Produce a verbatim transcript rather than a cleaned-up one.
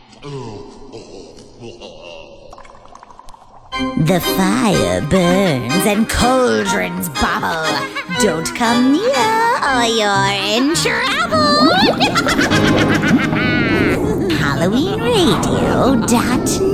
The fire burns and cauldrons bubble. Don't come near or you're in trouble. Halloween Radio dot